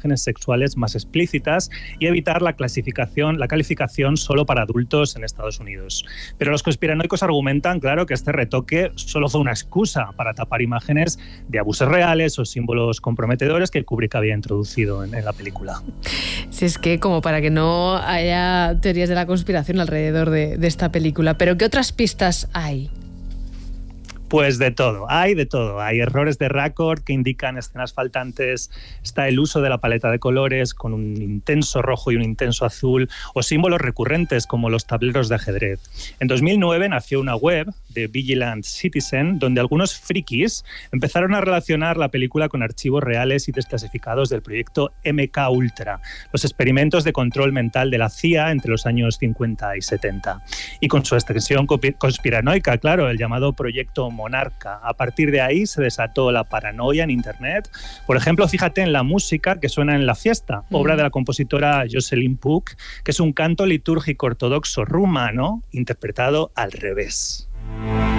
imágenes sexuales más explícitas y evitar la calificación solo para adultos en Estados Unidos. Pero los conspiranoicos argumentan, claro, que este retoque solo fue una excusa para tapar imágenes de abusos reales o símbolos comprometedores que Kubrick había introducido en la película. Si es que como para que no haya teorías de la conspiración alrededor de esta película. ¿Pero qué otras pistas hay? Pues de todo, hay de todo. Hay errores de raccord que indican escenas faltantes, está el uso de la paleta de colores con un intenso rojo y un intenso azul, o símbolos recurrentes como los tableros de ajedrez. En 2009 nació una web de Vigilant Citizen donde algunos frikis empezaron a relacionar la película con archivos reales y desclasificados del proyecto MK Ultra, los experimentos de control mental de la CIA entre los años 50 y 70. Y con su extensión conspiranoica, claro, el llamado proyecto Monarca. A partir de ahí se desató la paranoia en Internet. Por ejemplo, fíjate en la música que suena en La Fiesta, obra de la compositora Jocelyn Puck, que es un canto litúrgico ortodoxo rumano interpretado al revés.